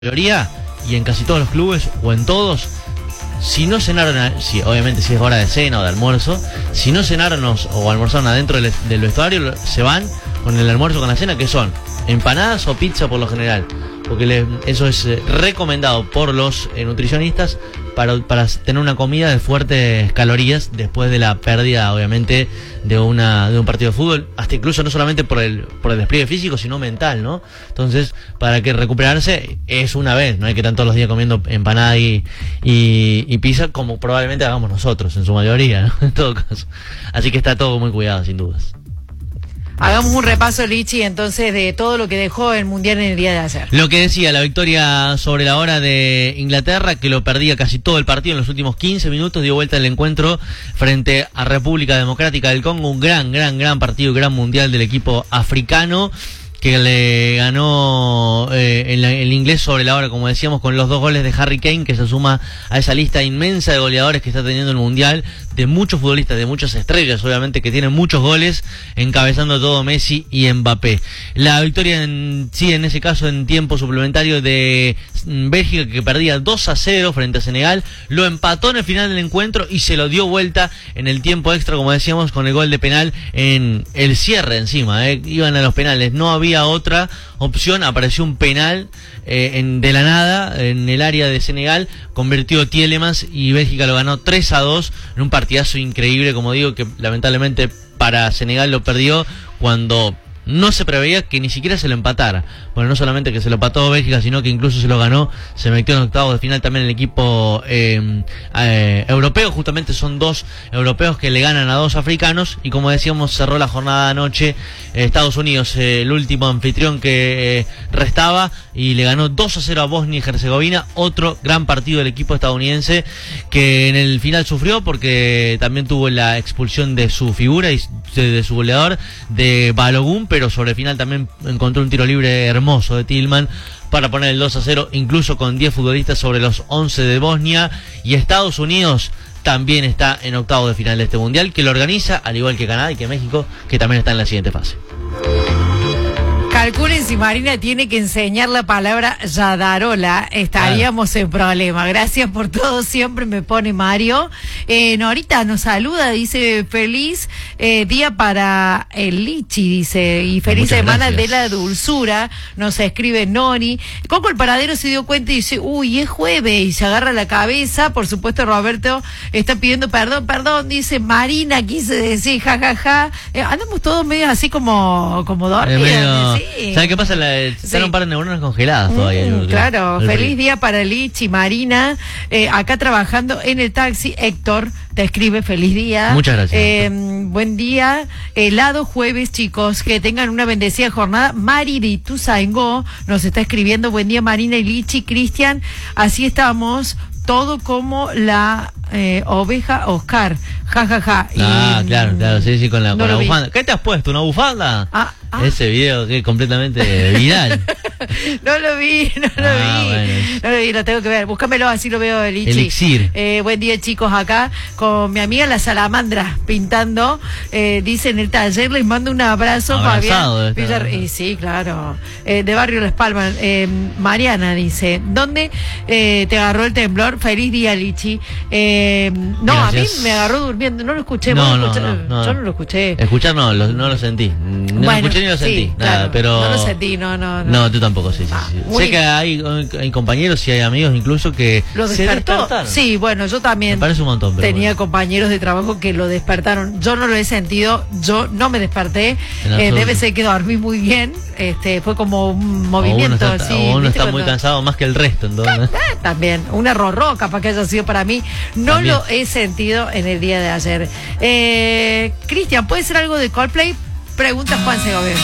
mayoría y en casi todos los clubes o en todos, si no cenaron, obviamente si es hora de cena o de almuerzo, si no cenaron o almorzaron adentro del vestuario, se van con el almuerzo, con la cena, que son empanadas o pizza por lo general, porque eso es recomendado por los nutricionistas para tener una comida de fuertes calorías después de la pérdida, obviamente, de un partido de fútbol, hasta incluso no solamente por el despliegue físico, sino mental, ¿no? Entonces, para que recuperarse es una vez, no hay que estar todos los días comiendo empanada y pizza, como probablemente hagamos nosotros, en su mayoría, ¿no? En todo caso. Así que está todo muy cuidado, sin dudas. Hagamos un repaso, Lichi, entonces, de todo lo que dejó el Mundial en el día de ayer. Lo que decía, la victoria sobre la hora de Inglaterra, que lo perdía casi todo el partido en los últimos 15 minutos, dio vuelta el encuentro frente a República Democrática del Congo, un gran partido, gran mundial del equipo africano, que le ganó el inglés sobre la hora, como decíamos, con los 2 goles de Harry Kane, que se suma a esa lista inmensa de goleadores que está teniendo el Mundial, de muchos futbolistas, de muchas estrellas, obviamente, que tienen muchos goles, encabezando todo Messi y Mbappé. La victoria en ese caso, en tiempo suplementario de Bélgica, que perdía 2-0 frente a Senegal, lo empató en el final del encuentro y se lo dio vuelta en el tiempo extra, como decíamos, con el gol de penal en el cierre encima, iban a los penales, no había otra opción, apareció un penal de la nada en el área de Senegal, convirtió Tielemans y Bélgica lo ganó 3-2 en un partidazo increíble, como digo, que lamentablemente para Senegal lo perdió cuando no se preveía que ni siquiera se lo empatara. Bueno, no solamente que se lo empató Bélgica, sino que incluso se lo ganó, se metió en octavos de final también el equipo europeo. Justamente son 2 europeos que le ganan a 2 africanos, y como decíamos, cerró la jornada anoche Estados Unidos, el último anfitrión que restaba, y le ganó 2-0 a Bosnia y Herzegovina. Otro gran partido del equipo estadounidense, que en el final sufrió porque también tuvo la expulsión de su figura y de su goleador, de Balogun, pero sobre el final también encontró un tiro libre hermoso de Tillman para poner el 2-0, incluso con 10 futbolistas sobre los 11 de Bosnia. Y Estados Unidos también está en octavos de final de este Mundial, que lo organiza, al igual que Canadá y que México, que también está en la siguiente fase. Calculen, si Marina tiene que enseñar la palabra Yadarola, estaríamos en problema. Gracias por todo, siempre me pone Mario. Norita nos saluda, dice feliz día para el Lichi, dice, y feliz semana de la dulzura, nos escribe Noni. Coco el Paradero se dio cuenta y dice, uy, es jueves, y se agarra la cabeza. Por supuesto, Roberto está pidiendo perdón, dice Marina, quise decir jajaja. Andamos todos medio así como dormidos, ¿sí? ¿Sabes qué pasa? Están un par de neuronas congeladas todavía. Claro, feliz día para Lichi, Marina, acá trabajando en el taxi. Héctor te escribe feliz día. Muchas gracias. Buen día, helado jueves, chicos, que tengan una bendecida jornada. Mari de Ituzaingó nos está escribiendo, buen día Marina y Lichi. Cristian, así estamos, todo como la oveja Oscar, jajaja. Claro, sí, con la bufanda. ¿Qué te has puesto? ¿Una bufanda? Ese video que es completamente viral. No lo vi. No lo vi, lo tengo que ver. Búscamelo, así lo veo, Lichi. Elixir. Buen día, chicos, acá con mi amiga la Salamandra pintando. Dice en el taller, les mando un abrazo. Abrazado, Fabián. Sí, claro. De Barrio Las Palmas. Mariana dice, ¿dónde te agarró el temblor? Feliz día, Lichi. No, gracias. A mí me agarró durmiendo, no lo escuché. No, yo no lo escuché. Escuchar no lo sentí. No lo escuché ni lo sentí. Sí, nada, claro, pero... No lo sentí, no. No, tú tampoco, sí. Sé que hay compañeros y hay amigos incluso que lo despertaron. Sí, bueno, yo también. Me parece un montón, pero tenía compañeros de trabajo que lo despertaron. Yo no lo he sentido, yo no me desperté. Debe ser que dormí muy bien. Fue como un movimiento. Uno está muy cansado más que el resto. Entonces. También, un error capaz que haya sido para mí. No también lo he sentido en el día de ayer. Cristian, ¿puede ser algo de Coldplay? Pregunta Juan Segovia.